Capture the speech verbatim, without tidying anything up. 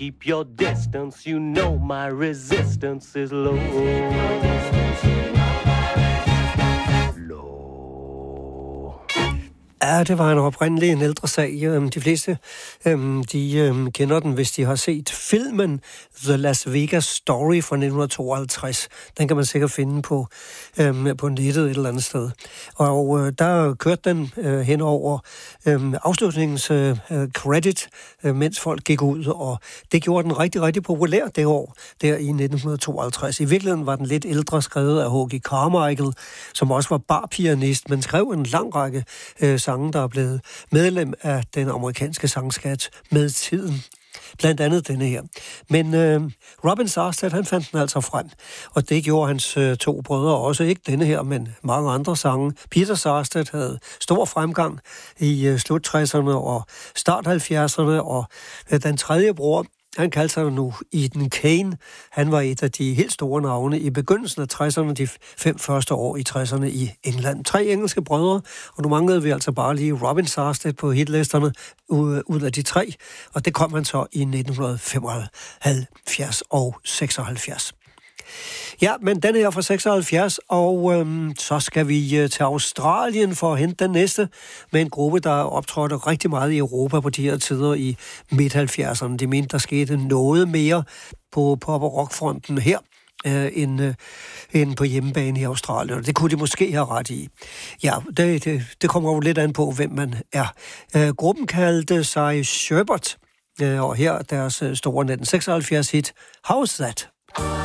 keep your distance. You know my resistance is low. Ja, det var en oprindelig en ældre sag. De fleste de kender den, hvis de har set filmen The Las Vegas Story fra nitten tooghalvtreds. Den kan man sikkert finde på, på nettet et eller andet sted. Og der kørte den hen over afslutningens credit, mens folk gik ud, og det gjorde den rigtig, rigtig populær det år, der i nitten tooghalvtreds. I virkeligheden var den lidt ældre, skrevet af H G Carmichael, som også var barpianist, men skrev en lang række sange, der er blevet medlem af den amerikanske sangskat med tiden. Blandt andet denne her. Men øh, Robin Sarstedt, han fandt den altså frem, og det gjorde hans øh, to brødre også. Ikke denne her, men mange andre sange. Peter Sarstedt havde stor fremgang i øh, slut tresserne og start halvfjerdserne, og øh, den tredje bror, han kaldte sig nu Eden Kane. Han var et af de helt store navne i begyndelsen af tresserne, de fem første år i tresserne i England. Tre engelske brødre, og nu manglede vi altså bare lige Robin Sarstedt på hitlisterne ud af de tre, og det kom han så i nitten femoghalvfjerds og seksoghalvfjerds. Ja, men den er fra seksoghalvfjerds, og øhm, så skal vi øh, til Australien for at hente den næste med en gruppe, der optrådte rigtig meget i Europa på de her tider i midt halvfjerdserne. De mente, der skete noget mere på pop- og rockfronten her, øh, end, øh, end på hjemmebane i Australien. Og det kunne de måske have ret i. Ja, det, det, det kommer jo lidt an på, hvem man er. Øh, gruppen kaldte sig Sherbert, øh, og her deres store nitten seksoghalvfjerds hit, How's That?